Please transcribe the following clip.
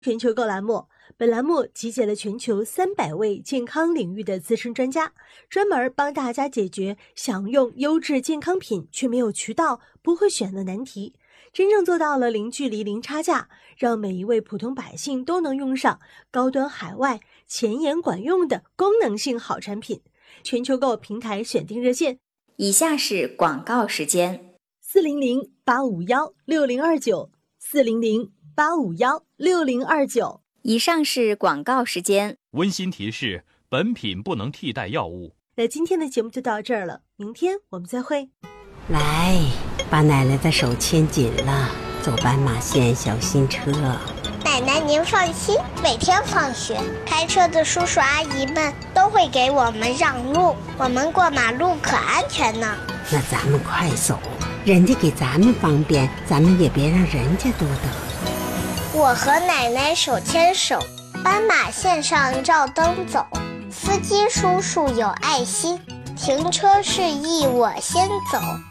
全球购栏目，本栏目集结了全球300位健康领域的资深专家，专门帮大家解决想用优质健康品却没有渠道、不会选的难题，真正做到了零距离、零差价，让每一位普通百姓都能用上高端海外、前沿管用的功能性好产品。全球购平台选定热线： 以下是广告时间 ，400-851-6029，400-851-6029。 以上是广告时间。 温馨提示：本品不能替代药物。 那今天的节目就到这儿了，明天我们再会。 来，把奶奶的手牵紧了，走斑马线小心车。 奶奶您放心，每天放学开车的叔叔阿姨们都会给我们让路，我们过马路可安全呢。 那咱们快走，人家给咱们方便，咱们也别让人家多等。 我和奶奶手牵手，斑马线上照灯走，司机叔叔有爱心，停车示意我先走。